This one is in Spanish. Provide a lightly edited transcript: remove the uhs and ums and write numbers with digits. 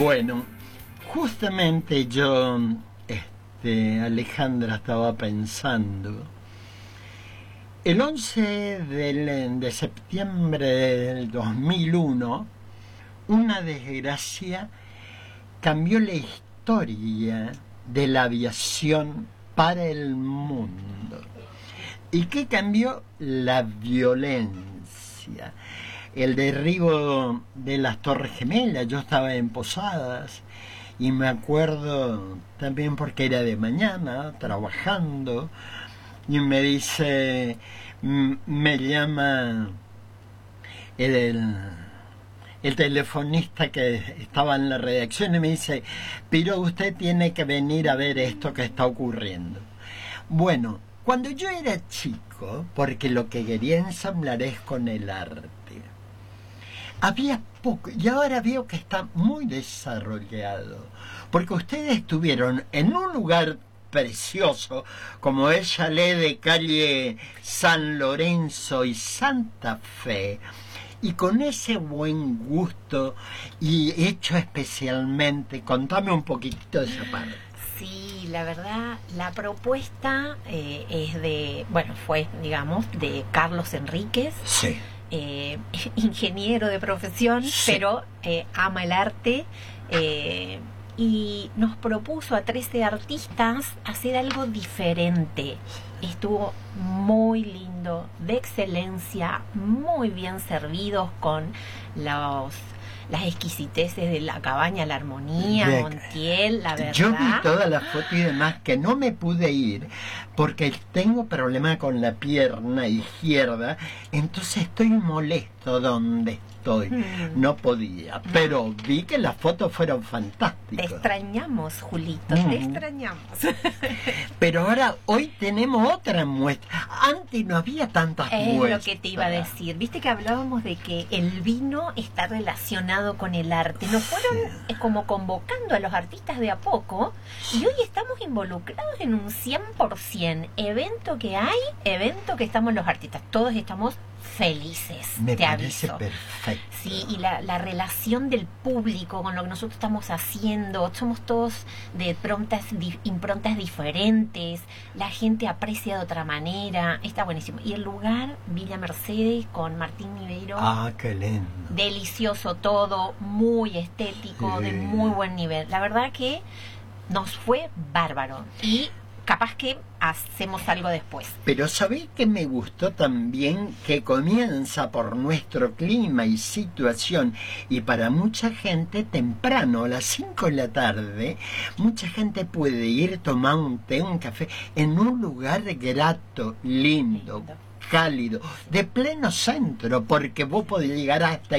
Bueno, justamente yo, Alejandra, estaba pensando, el 11 de septiembre del 2001, una desgracia cambió la historia de la aviación para el mundo. ¿Y qué cambió? La violencia. El derribo de las Torres Gemelas. Yo estaba en Posadas y me acuerdo también porque era de mañana, trabajando, y me dice, me llama el telefonista que estaba en la redacción y me dice, pero usted tiene que venir a ver esto que está ocurriendo. Bueno, cuando yo era chico, porque lo que quería ensamblar es con el arte, había poco, y ahora veo que está muy desarrollado, porque ustedes estuvieron en un lugar precioso, como el chalet de calle San Lorenzo y Santa Fe, y con ese buen gusto y hecho especialmente, contame un poquitito de esa parte. Sí, la verdad, la propuesta es de, bueno, fue, digamos, de Carlos Enríquez. Sí. Ingeniero de profesión, sí, pero ama el arte, y nos propuso a 13 artistas hacer algo diferente. Estuvo muy lindo, de excelencia, muy bien servidos con las exquisiteces de la cabaña La Armonía, Montiel, la verdad. Yo vi todas las fotos y demás, que no me pude ir porque tengo problema con la pierna izquierda, entonces estoy molesto donde estoy. No podía, pero vi que las fotos fueron fantásticas. Te extrañamos, Julito, te extrañamos. Pero ahora, hoy tenemos otra muestra. Antes no había tantas muestras. Es lo que te iba a decir. Viste que hablábamos de que el vino está relacionado con el arte. Nos fueron como convocando a los artistas de a poco, y hoy estamos involucrados en un 100%. Evento que hay, evento que estamos los artistas. Todos estamos felices, me te parece aviso. Perfecto. Sí, y la relación del público con lo que nosotros estamos haciendo, somos todos de improntas diferentes, la gente aprecia de otra manera, está buenísimo. Y el lugar, Villa Mercedes con Martín Niveiro. Ah, qué lindo. Delicioso todo, muy estético, de muy buen nivel. La verdad que nos fue bárbaro. Y capaz que hacemos algo después. Pero ¿sabés que me gustó también? Que comienza por nuestro clima y situación, y para mucha gente temprano, a las 5 de la tarde, mucha gente puede ir, tomar un té, un café, en un lugar grato, lindo, cálido, de pleno centro, porque vos podés llegar hasta